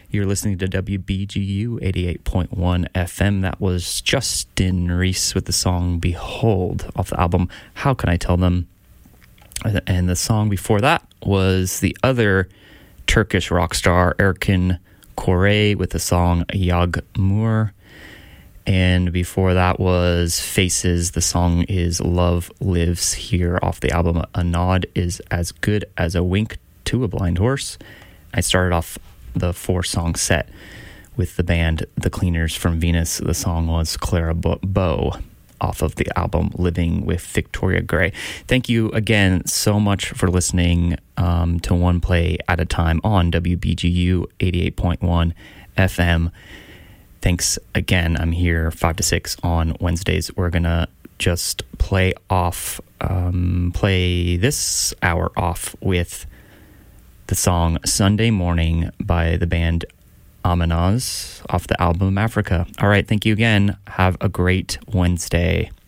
You're listening to WBGU 88.1 FM. That was Justin Reese with the song Behold off the album How Can I Tell Them? And the song before that was the other Turkish rock star Erkin Koray with the song Yağmur. And before that was Faces. The song is Love Lives Here off the album A Nod Is As Good As a Wink to a Blind Horse. I started off the 4-song set with the band The Cleaners from Venus. The song was Clara Bow off of the album Living with Victoria Gray. Thank you again so much for listening to One Play at a Time on WBGU 88.1 FM. Thanks again. I'm here 5 to 6 on Wednesdays. We're going to just play this hour off with the song Sunday Morning by the band Amanaz off the album Africa. All right, thank you again. Have a great Wednesday.